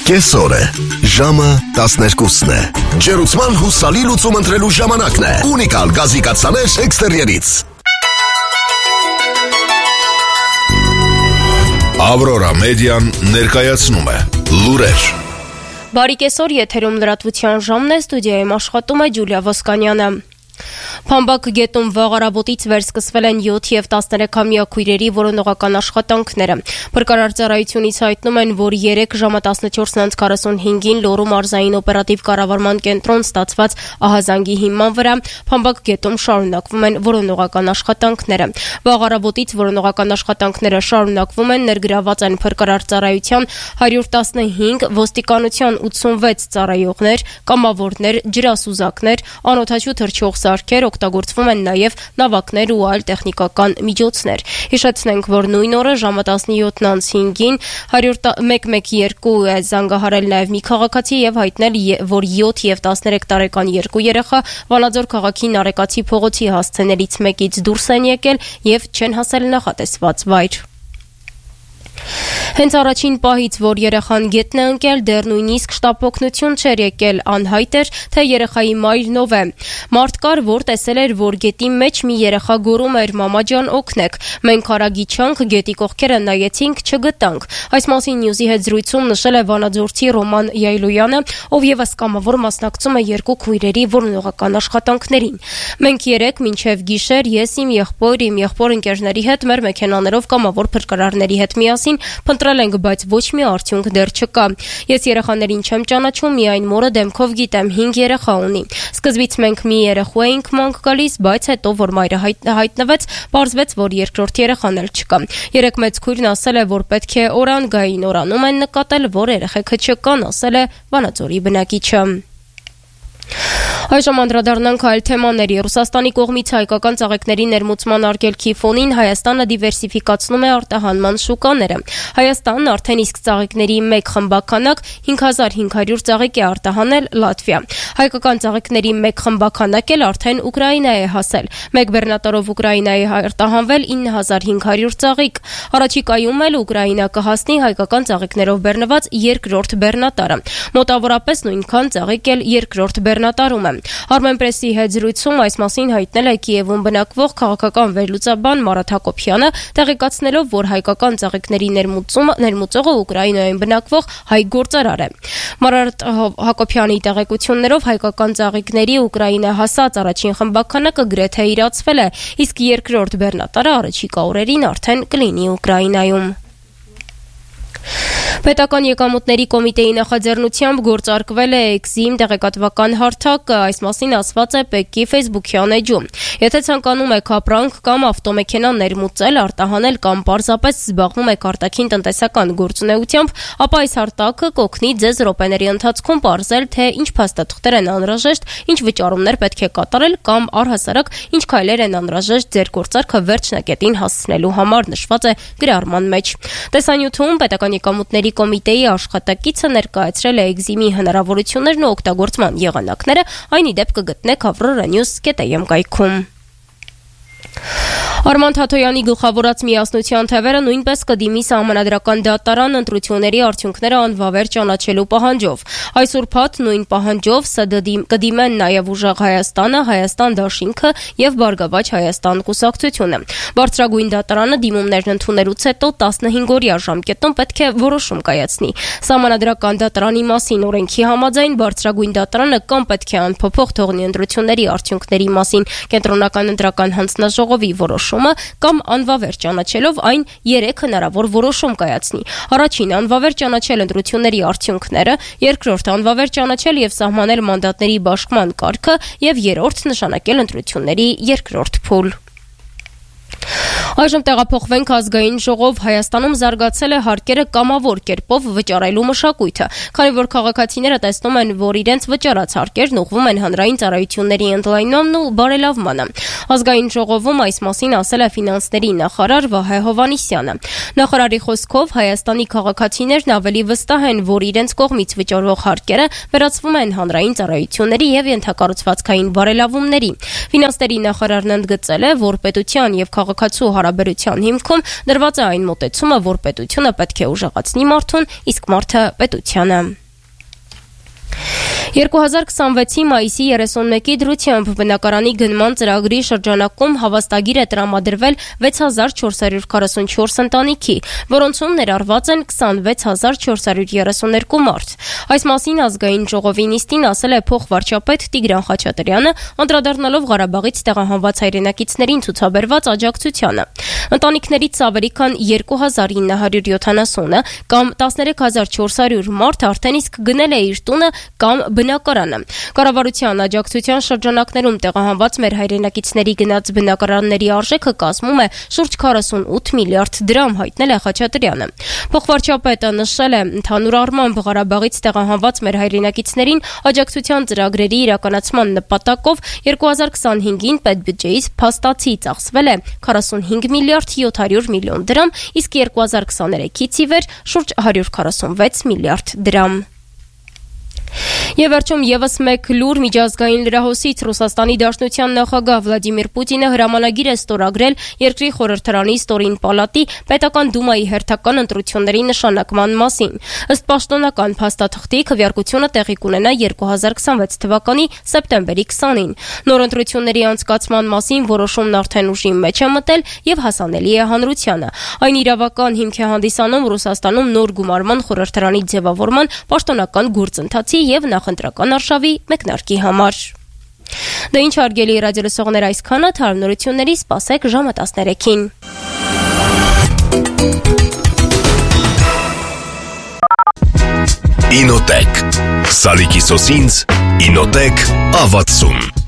Կեսօր է, ժամը 12-ն է, ջերուցման հուսալի լուծում ընտրելու ժամանակն է, ունիկալ գազի կաթսաներ էքստերիերից։ Ավրորա մեդիան ներկայացնում է լուրեր։ Բարի կեսօր, եթերում լրատվության ժամն է, ստուդիայում աշխատում է Ջուլիա Ոսկանյանը։ Փամբակ գետում վաղ առավոտից վերսկսվել են 7 և 13-ամյա քույրերի որոնողական աշխատանքները։ Փրկարար ծառայությունից հայտնում են, որ 3 ժամը 14:45-ին Լոռու մարզային օպերատիվ կառավարման կենտրոն ստացված ահազանգի հիման վրա Փամբակ գետում շարունակվում են որոնողական աշխատանքները։ Վաղ առավոտից որոնողական աշխատանքները շարունակվում են, ներգրաված են Փրկարար ծառայության 115, ոստիկանության 86 ծառայողներ, կամավորներ, ջրասուզակներ, անօդաչու թռչող սարքեր, օգտագործվում են նաև նավակներ ու այլ տեխնիկական միջոցներ։ Հիշեցնենք, որ նույն օրը ժամը 17:05-ին 112 է զանգահարել նաև մի քաղաքացի եւ հայտնել, որ 7 և 13 տարեկան երկու երեխա Վանաձոր քաղաքի Նարեկացի փողոցի հասցեներից մեկից դուրս են եկել եւ չեն հասել նախատեսված վայր։ Հենց առաջին պահից, որ երեխան գետն է ընկել, դեռ նույնիսկ շտապօգնություն չէր եկել, անհայտ էր, թե երեխայի մայրն ով է։ Մարդ կար, որ տեսել էր, որ գետի մեջ մի երեխա գոռում էր՝ «Մամա ջան, օգնեք»։ Մենք արագիչանք, գետի կողքերը նայեցինք, չգտանք։ Այս մասին Նյուզի հետ զրույցում նշել է Վանաձորցի Ռոման Յայլոյանը, ով եւս կամավոր մասնակցում է երկու քույրերի որոնողական աշխատանքներին։ Մենք 3 մինչև գիշեր ես իմ եղբոր ընկերների հետ մեր մեքենաներով կամավոր փրկարարների հետ միասին փնտրել ենք, բայց ոչ մի արդյունք դեռ չկա։ Ես երեխաներին չեմ ճանաչում, միայն մորը դեմքով գիտեմ, 5 երեխա ունի։ Սկզբից մենք մի երեխու էինք մանք գալիս, բայց հետո որ մայրը հայտնվեց, պարզվեց, որ երկրորդ երեխան էլ չկա։ 3 մեծ քույրն ասել է, որ պետք է գային օրանում են նկատել, որ երեխեքը չկան, ասել է Վանաձորի բնակիչը։ Այժմ անդրադառնանք այլ թեմաների։ Ռուսաստանի կողմից հայկական ծաղիկների ներմուծման արգելքի ֆոնին Հայաստանը դիվերսիֆիկացնում է արտահանման շուկաները։ Հայաստանն արդեն իսկ ծաղիկների մեկ խմբականակ 5500 ծաղիկ է արտահանել Լատվիա։ Հայկական ծաղիկների մեկ խմբականակ էլ արդեն Ուկրաինա է հասել։ Մեկ բեռնատարով Ուկրաինայի արտահանվել 9500 ծաղիկ։ Առաջիկայում էլ Ուկրաինա կհասնի հայկական ծաղիկներով բեռնված երկրորդ բեռնատարը։ Մոտավորապես նույնքան ծաղիկ էլ երկրորդ բեռնատարում է։ Armenpress-ի հետ զրույցում այս մասին հայտնել է Կիևում բնակվող քաղաքական վերլուծաբան Մարատ Հակոբյանը, տեղեկացնելով, որ հայկական ծաղիկների ներմուծողը Ուկրաինայում բնակվող հայ գործարար է։ Մարատ Հակոբյանի տեղեկություններով հայկական ծաղիկների Ուկրաինա հասած առաջին խմբականակը գրեթե իրացվել է, իսկ երկրորդ բեռնատարը առաջիկա օրերին արդեն կլինի Ուկրաինայում։ Պետական եկամուտների կոմիտեի նախաձեռնությամբ գործարկվել է Էքզիմ տեղեկատվական հարթակը, այս մասին ասված է ՊԵԿ-ի ֆեյսբուքյան էջում։ Եթե ցանկանում եք ապրանք կամ ավտոմեքենա ներմուծել, արտահանել կամ պարզապես զբաղվում եք արտաքին տնտեսական գործունեությամբ, ապա այս հարթակը կօգնի ձեզ րոպեների ընթացքում պարզել, թե ինչ փաստաթղթեր են անհրաժեշտ, ինչ վճարումներ պետք է կատարել կամ առհասարակ ինչ քայլեր են անհրաժեշտ ձեր գործարքը վերջնակետին հասցնելու համար, նշված է գրառման մեջ։ Տեսանյութում պետական եկամուտների կոմիտեի աշխատակիցը ներկայացրել է Էքզիմի հնարավորություններն ու օգտագործման եղանակները, այն ի դեպ կգտնեք avroranews.am կայքում։ Արման Թաթոյանի գլխավորած միասնության թևերը նույնպես կդիմի սահմանադրական դատարան ընտրությունների արդյունքները անվավեր ճանաչելու պահանջով։ Այս ուրբաթ նույն պահանջով կդիմեն նաև Ուժեղ Հայաստանը, Հայաստան դաշինքը եւ Բարգավաճ Հայաստան կուսակցությունը։ Բարձրագույն դատարանը դիմումներն ընդունելուց հետո 15-օրյա ժամկետում պետք է որոշում կայացնի։ Սահմանադրական դատարանի մասին օրենքի համաձայն բարձրագույն դատարանը կամ պետք է անփոփոխ թողնի ընտրությունների արդյունքների մասին կենտրոնական ընտրական հանձնաժողովի որոշումը կամ անվավեր ճանաչելով այն 3 հնարավոր որոշում կայացնի։ Առաջին անվավեր ճանաչել ընտրությունների արդյունքները, երկրորդ անվավեր ճանաչել եւ սահմանել մանդատների բաշխման կարգը եւ երրորդ նշանակել ընտրությունների երկրորդ փուլ։ Այժմ տեղափոխվենք ազգային ժողով։ Հայաստանում զարգացել է հարկերը կամավոր կերպով վճարելու մշակույթը, քանի որ քաղաքացիները տեսնում են, որ իրենց վճարած հարկերն ուղղվում են հանրային ծառայությունների ընդլայնմանն ու բարելավմանը։ Ազգային ժողովում այս մասին ասել է ֆինանսների նախարար Վահե Հովհաննիսյանը։ Նախարարի խոսքով Հայաստանի քաղաքացիներն ավելի վստահ են, որ իրենց կողմից վճարվող հարկերը վերածվում են հանրային ծառայությունների եւ ենթակառուցվածքային բարելավումների։ Ֆինանսների նախարարն ընդգծել է, որ պետության եւ քաղաքացու հարաբերության հիմքում դրված է այն մոտեցումը, որ պետությունը պետք է ուժեղացնի մարդուն, իսկ մարդը պետությանը։ 2026-ի մայիսի 31-ի դրությամբ բնակարանի գնման ծրագրի շրջանակում հավաստագիր է տրամադրվել 6444 ընտանիքի, որոնցում ներառված են 26432 մարդ։ Այս մասին ազգային ժողովի նիստին ասել է փոխվարչապետ Տիգրան Խաչատրյանը, անդրադառնալով Ղարաբաղից տեղահանված հայրենակիցներին ցուցաբերված աջակցությանը։ Ընտանիքներից ավելի քան 2970-ը կամ 13400 մարդ արդեն իսկ գնել է իր տունը կամ բնակարանը։ Կառավարության աջակցության շրջանակներում տեղահանված մեր հայրենակիցների գնած բնակարանների արժեքը կազմում է շուրջ 48 միլիարդ դրամ, հայտնել է Խաչատրյանը։ Փոխվարչապետը նշել է, ընդհանուր առմամբ Ղարաբաղից տեղահանված մեր հայրենակիցներին աջակցության ծրագրերի իրականացման նպատակով 2025-ին պետբյուջեից փաստացի ծախսվել է 45 միլիարդ 700 միլիոն դրամ, իսկ 2023-ից ի վեր շուրջ 146 միլիարդ դրամ։ Եվ վերջում եւս մեկ լուր միջազգային լրահոսից Ռուսաստանի Դաշնության նախագահ Վլադիմիր Պուտինը հրամանագիր է ստորագրել երկրի խորհրդարանի ստորին պալատի պետական դումայի հերթական ընտրությունների նշանակման մասին։ Ըստ պաշտոնական փաստաթղթի քվեարկությունը տեղի կունենա 2026 թվականի սեպտեմբերի 20-ին։ Նոր ընտրությունների անցկացման մասին որոշումն արդեն ուժի մեջ է մտել եւ հասանելի է հանրությանը։ Այն իրավական հիմք է հանդիսանում Ռուսաստանում նոր գումարման խորհրդարանի ձևավորման պաշտոնական գործընթացի եւ նախընտրական արշավի մեկնարկի համար։ Դա ինչ հարգելի ռադիոլսողներ, այսքանը թարմնորությունների, սպասեք ժամը 13-ին։ Ինոտեք Սալիկի սոսինց Ինոտեք ավացում